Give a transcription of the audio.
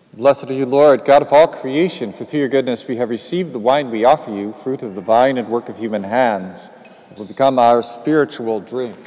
Blessed are you, Lord, God of all creation, for through your goodness we have received the wine we offer you, fruit of the vine and work of human hands. It will become our spiritual drink.